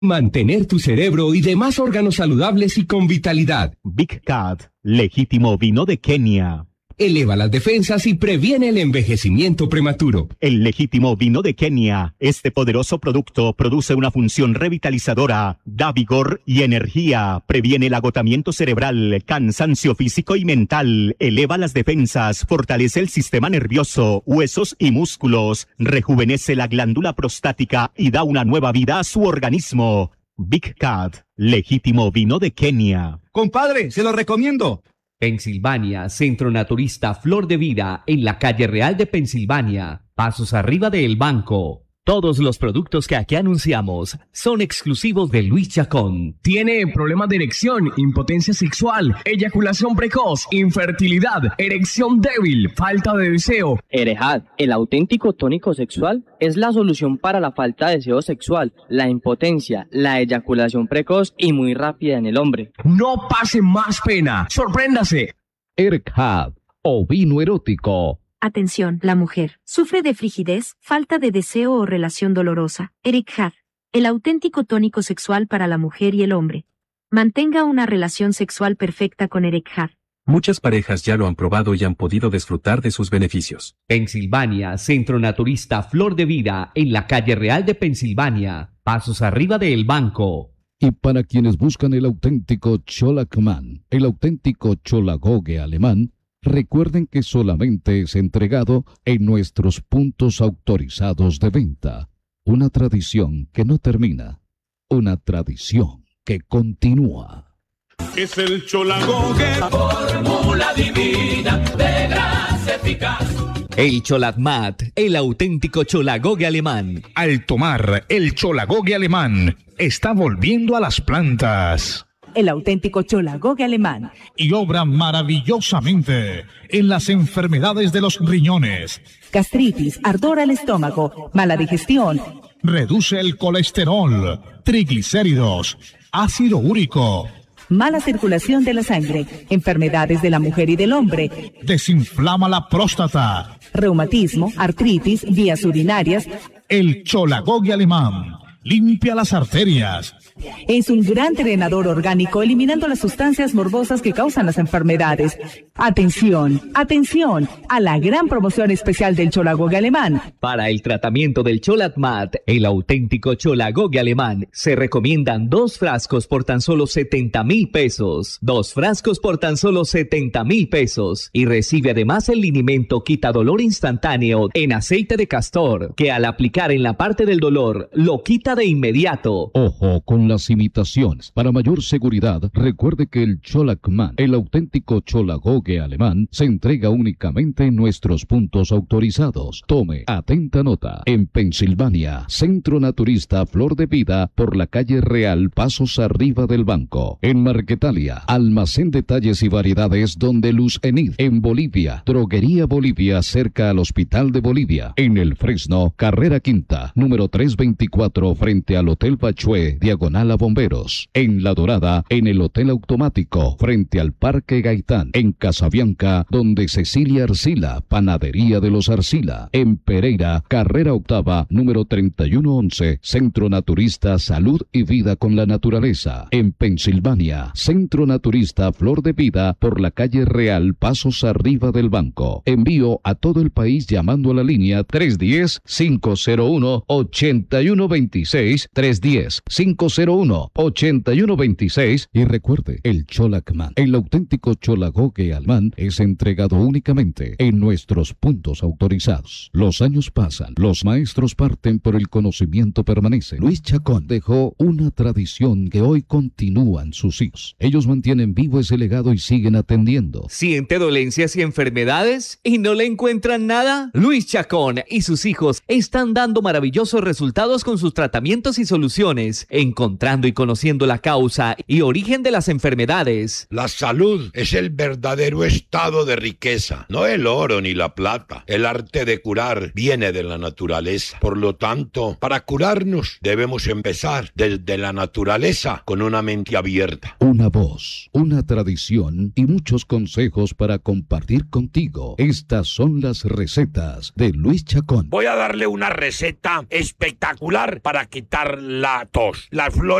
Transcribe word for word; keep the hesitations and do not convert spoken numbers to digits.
Mantener tu cerebro y demás órganos saludables y con vitalidad. Big Cat, legítimo vino de Kenia. Eleva las defensas y previene el envejecimiento prematuro. El legítimo vino de Kenia. Este poderoso producto produce una función revitalizadora, da vigor y energía, previene el agotamiento cerebral, cansancio físico y mental, eleva las defensas, fortalece el sistema nervioso, huesos y músculos, rejuvenece la glándula prostática y da una nueva vida a su organismo. Big Cat, legítimo vino de Kenia. Compadre, se lo recomiendo. Pensilvania, Centro Naturista Flor de Vida, en la calle Real de Pensilvania, pasos arriba de El Banco. Todos los productos que aquí anunciamos son exclusivos de Luis Chacón. ¿Tiene problemas de erección, impotencia sexual, eyaculación precoz, infertilidad, erección débil, falta de deseo? Erejad, el auténtico tónico sexual, es la solución para la falta de deseo sexual, la impotencia, la eyaculación precoz y muy rápida en el hombre. No pase más pena, sorpréndase. Erejad, ovino erótico. Atención, la mujer sufre de frigidez, falta de deseo o relación dolorosa. Erejad, el auténtico tónico sexual para la mujer y el hombre. Mantenga una relación sexual perfecta con Erejad. Muchas parejas ya lo han probado y han podido disfrutar de sus beneficios. Pensilvania, Centro Naturista Flor de Vida, en la calle Real de Pensilvania, pasos arriba de El Banco. Y para quienes buscan el auténtico Cholacman, el auténtico Cholagogue alemán, recuerden que solamente es entregado en nuestros puntos autorizados de venta. Una tradición que no termina, una tradición que continúa. Es el Cholagogue, la fórmula divina de gracia eficaz. El Cholatmat, el auténtico Cholagogue alemán. Al tomar el Cholagogue alemán, está volviendo a las plantas. El auténtico Cholagogue alemán. Y obra maravillosamente en las enfermedades de los riñones. Gastritis, ardor al estómago, mala digestión. Reduce el colesterol, triglicéridos, ácido úrico. Mala circulación de la sangre, enfermedades de la mujer y del hombre. Desinflama la próstata. Reumatismo, artritis, vías urinarias. El Cholagogue alemán limpia las arterias. Es un gran drenador orgánico, eliminando las sustancias morbosas que causan las enfermedades. Atención, atención a la gran promoción especial del Cholagogue alemán. Para el tratamiento del Cholatmat, el auténtico Cholagogue alemán, se recomiendan dos frascos por tan solo setenta mil pesos. Dos frascos por tan solo setenta mil pesos. Y recibe además el linimento quita dolor instantáneo en aceite de castor, que al aplicar en la parte del dolor, lo quita de inmediato. Ojo con las imitaciones. Para mayor seguridad, recuerde que el Cholacman, el auténtico Cholagogue alemán, se entrega únicamente en nuestros puntos autorizados. Tome atenta nota. En Pensilvania, Centro Naturista Flor de Vida, por la calle Real, pasos arriba del Banco. En Marquetalia, Almacén de Talles y Variedades donde Luz Enid. En Bolivia, Droguería Bolivia, cerca al Hospital de Bolivia. En El Fresno, Carrera Quinta, número trescientos veinticuatro, frente al Hotel Bachué, diagonal a Bomberos. En La Dorada, en el Hotel Automático, frente al Parque Gaitán. En Casabianca, donde Cecilia Arcila, Panadería de los Arcila. En Pereira, Carrera Octava, número treinta y uno once, Centro Naturista Salud y Vida con la Naturaleza. En Pensilvania, Centro Naturista Flor de Vida, por la calle Real, pasos arriba del Banco. Envío a todo el país llamando a la línea tres uno cero, cinco cero uno, ocho uno dos seis, tres uno cero, cinco cero uno, ocho uno dos seis. Y recuerde, el Cholacman, el auténtico Cholagogue alemán, es entregado únicamente en nuestros puntos autorizados. Los años pasan, los maestros parten, pero el conocimiento permanece. Luis Chacón dejó una tradición que hoy continúan sus hijos. Ellos mantienen vivo ese legado y siguen atendiendo. ¿Siente dolencias y enfermedades y no le encuentran nada? Luis Chacón y sus hijos están dando maravillosos resultados con sus tratamientos y soluciones, encontrando y conociendo la causa y origen de las enfermedades. La salud es el verdadero estado de riqueza, no el oro ni la plata. El arte de curar viene de la naturaleza. Por lo tanto, para curarnos debemos empezar desde la naturaleza con una mente abierta. Una voz, una tradición y muchos consejos para compartir contigo. Estas son las recetas de Luis Chacón. Voy a darle una receta espectacular para quitar la tos. Las flores